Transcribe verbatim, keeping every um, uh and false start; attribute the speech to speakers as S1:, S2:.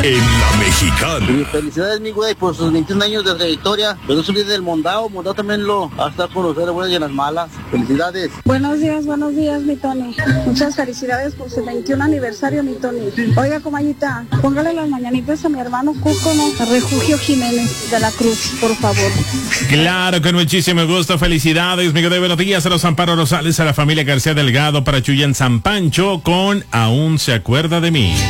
S1: en La Mexicana.
S2: Y felicidades, mi güey, por sus veintiún años de trayectoria. Pero no se olvide del Mondao. Mondao también lo hasta conocer las buenas y las malas. Felicidades.
S3: Buenos días, buenos días, mi Tony. Muchas felicidades por su veintiún aniversario, mi Tony. Oiga, comayita, póngale las mañanitas a mi hermano Cuco, ¿no? A Refugio Jiménez de la Cruz, por favor.
S4: Claro, con muchísimo gusto. Felicidades, mi de buenos días a los Amparo Rosales, a la familia García Delgado, para Chuya en San Pancho, con Aún se acuerda de mí.